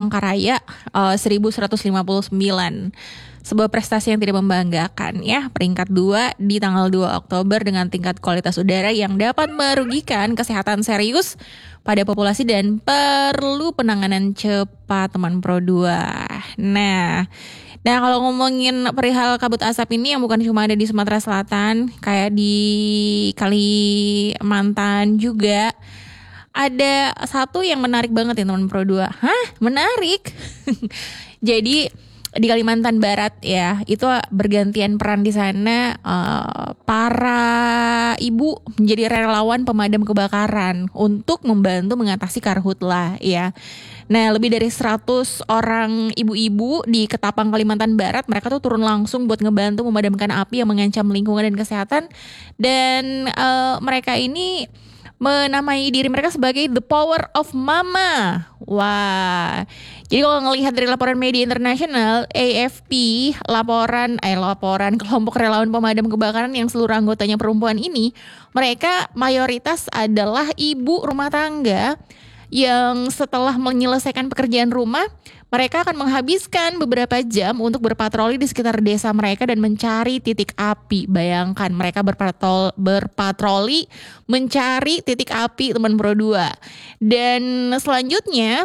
Palangkaraya 1159. Sebuah prestasi yang tidak membanggakan ya. Peringkat 2 di tanggal 2 Oktober dengan tingkat kualitas udara yang dapat merugikan kesehatan serius pada populasi dan perlu penanganan cepat teman Pro 2. Nah, kalau ngomongin perihal kabut asap ini yang bukan cuma ada di Sumatera Selatan, kayak di Kalimantan juga ada satu yang menarik banget ya teman Pro 2. Hah? Menarik? Jadi di Kalimantan Barat ya, itu bergantian peran di sana para ibu menjadi relawan pemadam kebakaran untuk membantu mengatasi karhutlah ya. Nah, lebih dari 100 orang ibu-ibu di Ketapang Kalimantan Barat, mereka tuh turun langsung buat ngebantu memadamkan api yang mengancam lingkungan dan kesehatan. Dan mereka ini menamai diri mereka sebagai The Power of Mama. Wah. Jadi kalau ngelihat dari laporan media internasional, AFP, laporan kelompok relawan pemadam kebakaran yang seluruh anggotanya perempuan ini, mereka mayoritas adalah ibu rumah tangga yang setelah menyelesaikan pekerjaan rumah, mereka akan menghabiskan beberapa jam untuk berpatroli di sekitar desa mereka dan mencari titik api. Bayangkan mereka berpatroli mencari titik api teman Pro 2. Dan selanjutnya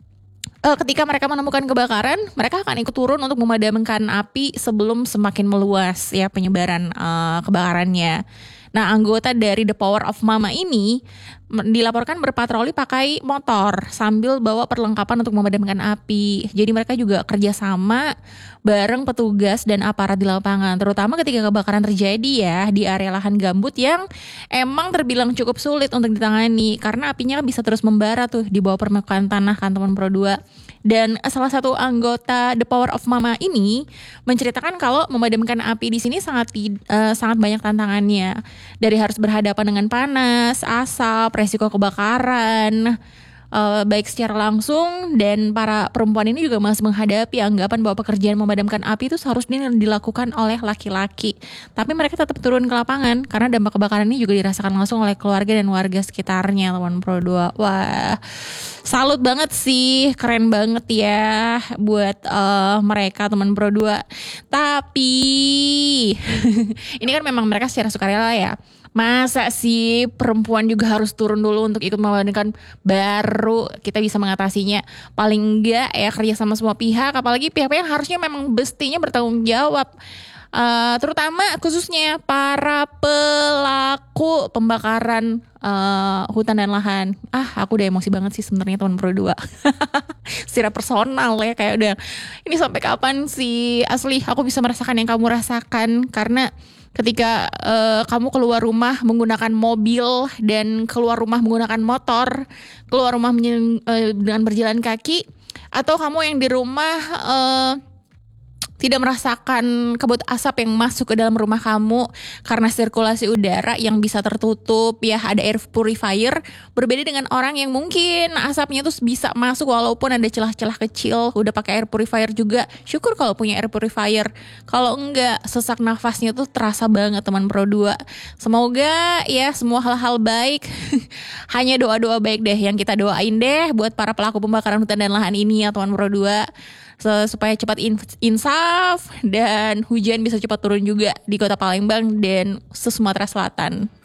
ketika mereka menemukan kebakaran, mereka akan ikut turun untuk memadamkan api sebelum semakin meluas ya penyebaran kebakarannya. Nah, anggota dari The Power of Mama ini dilaporkan berpatroli pakai motor sambil bawa perlengkapan untuk memadamkan api. Jadi mereka juga kerjasama bareng petugas dan aparat di lapangan, terutama ketika kebakaran terjadi ya di area lahan gambut yang emang terbilang cukup sulit untuk ditangani karena apinya bisa terus membara tuh di bawah permukaan tanah kan teman Pro 2. Dan salah satu anggota The Power of Mama ini menceritakan kalau memadamkan api di sini sangat banyak tantangannya. Dari harus berhadapan dengan panas, asap, resiko kebakaran, baik secara langsung, dan para perempuan ini juga masih menghadapi anggapan bahwa pekerjaan memadamkan api itu seharusnya dilakukan oleh laki-laki. Tapi mereka tetap turun ke lapangan karena dampak kebakaran ini juga dirasakan langsung oleh keluarga dan warga sekitarnya teman Pro 2. Wah, salut banget sih, keren banget ya buat mereka teman Pro 2. Tapi ini kan memang mereka secara sukarela ya. Masa sih perempuan juga harus turun dulu untuk ikut memadamkan, baru kita bisa mengatasinya. Paling enggak ya kerja sama semua pihak, apalagi pihak-pihak yang harusnya memang mestinya bertanggung jawab. Terutama khususnya para pelaku pembakaran hutan dan lahan. Aku udah emosi banget sih sebenarnya teman Pro 2. Secara personal ya, kayak udah ini sampai kapan sih? Asli aku bisa merasakan yang kamu rasakan, karena ketika kamu keluar rumah menggunakan mobil dan keluar rumah menggunakan motor, keluar rumah dengan berjalan kaki, atau kamu yang di rumah tidak merasakan kabut asap yang masuk ke dalam rumah kamu karena sirkulasi udara yang bisa tertutup ya, ada air purifier. Berbeda dengan orang yang mungkin asapnya tuh bisa masuk walaupun ada celah-celah kecil, udah pakai air purifier juga. Syukur kalau punya air purifier. Kalau enggak, sesak nafasnya tuh terasa banget teman Pro 2. Semoga ya semua hal-hal baik hanya doa-doa baik deh yang kita doain deh buat para pelaku pembakaran hutan dan lahan ini ya teman Pro 2. Supaya cepat insaf dan hujan bisa cepat turun juga di Kota Palembang dan Sumatera Selatan.